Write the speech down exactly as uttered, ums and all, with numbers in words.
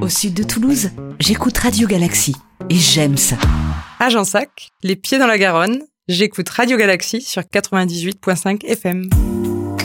Au sud de Toulouse, j'écoute Radio Galaxie et j'aime ça. À Gensac, les pieds dans la Garonne, j'écoute Radio Galaxie sur quatre-vingt-dix-huit virgule cinq F M.